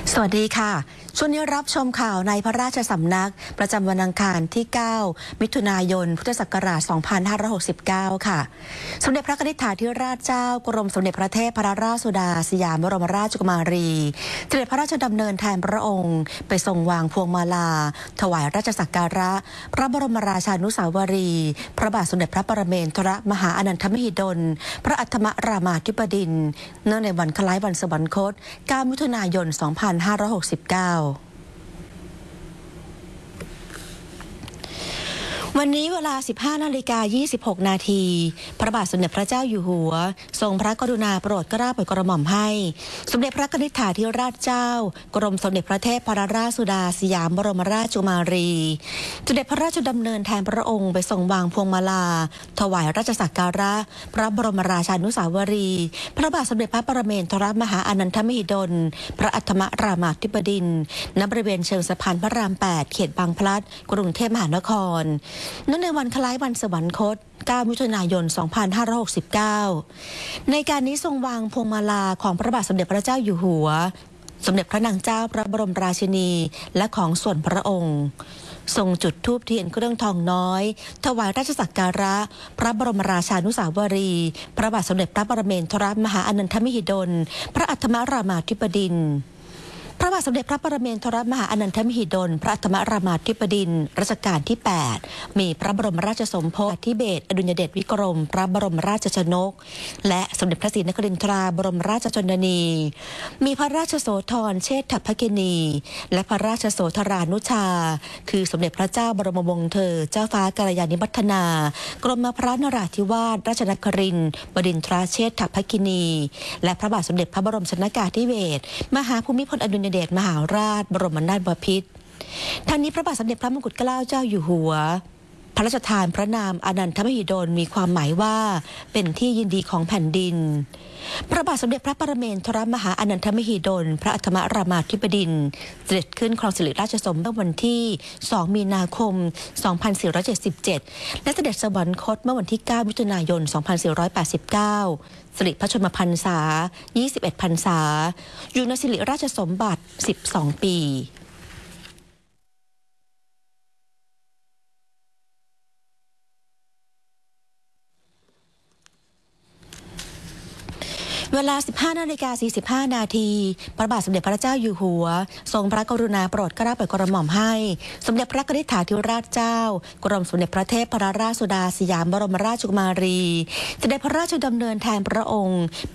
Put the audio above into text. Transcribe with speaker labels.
Speaker 1: สวัสดีค่ะช่วงนี้รับชมข่าวในพระราชสำนักประจำวันอังคารที่ 9 มิถุนายน พุทธศักราช 2569 ค่ะสมเด็จพระนิธิถาธิราชเจ้ากรมสมเด็จพระเทพรัตนราชสุดาสยามบรมราชกุมารีเสด็จพระราชดำเนินแทนพระองค์ไปทรงวางพวงมาลาถวายราชสักการะพระบรมราชานุสาวรีย์พระบาทสมเด็จพระปรเมนทรมหาอนันทมหิดลพระอัฏฐมรามาธิบดินทร์เนื่องในวันคล้ายวันสวรรคต 9 มิถุนายน 2569 วันนี้เวลา 15:26 นาทีพระบาทสมเด็จพระเจ้าอยู่หัวทรงพระกรุณาโปรดเกล้าโปรดกระหม่อมให้สมเด็จพระนิธิถาธิราชเจ้ากรมสมเด็จพระเทพรัตนราชสุดาสยามบรมราชกุมารีเสด็จพระราชดำเนินแทนพระองค์ไปทรงวางพวงมาลาถวายราชสักการะพระบรมราชานุสาวรีย์พระบาทสมเด็จพระปรเมนทรมหาอนันทมหิดลพระอัฏฐมรามาธิบดินทร์ณบริเวณเชิงสะพานพระราม 8 เขตบางพลัดกรุงเทพมหานครเนื่องในวันคล้ายวันสวรรคต 9 มิถุนายน 2569 ในการนี้ทรงวางพวงมาลาของพระบาทสมเด็จพระเจ้าอยู่หัวสมเด็จพระนางเจ้าพระบรมราชินีและของส่วนพระองค์ทรงจุดธูปเทียนเครื่องทองน้อยถวายราชสักการะพระบรมราชานุสาวรีย์พระบาทสมเด็จพระปรเมนทรมหาอนันทมหิดลพระอัฏฐมรามาธิบดินทร์พระบาทสมเด็จพระปรเมนทรมหาอนันทมหิดลพระอัฏฐมรามาธิบดินทร์รัชกาลที่ 8 มีพระบรมราชสมภพธิเบศรอดุลยเดชวิกรมพระบรมราชชนกและสมเด็จพระศรีนครินทราบรมราชชนนีมีพระราชโสธรเชษฐภคินีและพระราชโสธรานุชาคือสมเด็จพระเจ้าบรมวงศ์เธอเจ้าฟ้ากัลยาณิวัฒนากรมพระนราธิวาสราชนครินทร์บดินทราเชษฐภคินีและพระบาทสมเด็จพระบรมชนกาธิเบศรมหาภูมิพลอดุลยเดชมหาราชบรมนาถบพิตรทางนี้พระบาทสมเด็จพระมงกุฎเกล้าเจ้าอยู่หัวพระราชทานพระนามอนันทมหิดลมีความหมายว่าเป็นที่ยินดีของแผ่นดินพระบาทสมเด็จพระปรเมนทรมหาอนันทมหิดลพระอัฏฐมรามาธิบดินทร์เสด็จขึ้นครองสิริราชสมภพเมื่อวันที่ 2 มีนาคม 2477 และเสด็จสวรรคตเมื่อวันที่ 9 มิถุนายน 2489 สิริพระชนมพรรษา 21 พรรษาอยู่ในสิริราชสมบัติ 12 ปีเวลา 15:45 นาทีพระบาทสมเด็จพระเจ้าอยู่หัวทรงพระกรุณาโปรดเกล้าโปรดกระหม่อมให้สมเด็จพระนิธิถาธิราชเจ้ากรมสมเด็จพระเทพรัตนราชสุดาสยามบรมราชกุมารีเสด็จพระราชดำเนินแทนพระองค์